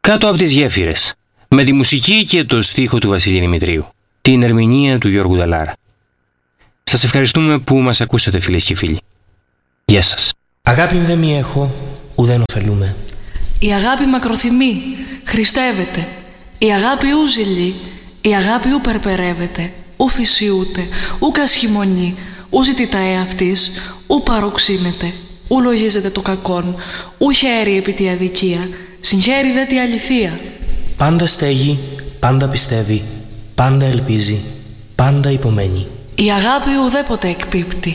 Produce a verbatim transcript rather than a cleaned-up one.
Κάτω από τις γέφυρες, με τη μουσική και το στίχο του Βασίλη Δημητρίου, την ερμηνεία του Γιώργου Νταλάρα. Σας ευχαριστούμε που μας ακούσατε, φίλες και φίλοι. Γεια σας. Αγάπη δε μη έχω, ουδέν ωφελούμε. Η αγάπη μακροθυμεί, χριστεύεται. Η αγάπη ου ζηλεί, η αγάπη ου περπερεύεται, ου φυσιούται, ου κασχημονεί, ου ζητητά εαυτής, ου παροξύνεται, ου λογίζεται το κακόν, ου χαίρει επί τη αδικία, συγχαίρει δε τη αληθεία. Πάντα στέγει, πάντα πιστεύει, πάντα ελπίζει, πάντα υπομένει. Η αγάπη ουδέποτε εκπίπτει,